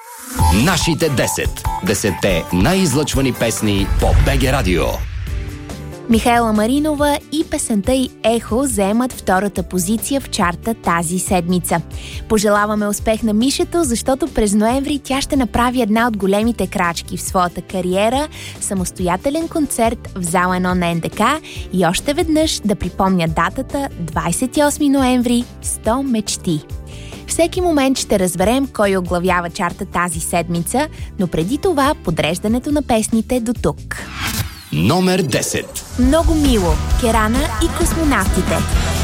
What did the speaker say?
Нашите 10. 10-те най-излъчвани песни по БГ Радио. Михаела Маринова и песента й "Ехо" заемат втората позиция в чарта тази седмица. Пожелаваме успех на Мишето, защото през ноември тя ще направи една от големите крачки в своята кариера – самостоятелен концерт в зала 1 на НДК, и още веднъж да припомня датата 28 ноември – 100 мечти. Всеки момент ще разберем кой оглавява чарта тази седмица, но преди това подреждането на песните до тук. Номер 10. Много мило. Керана и космонавтите.